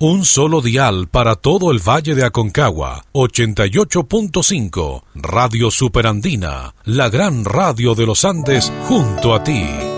Un solo dial para todo el Valle de Aconcagua, 88.5, Radio Superandina, la gran radio de los Andes junto a ti.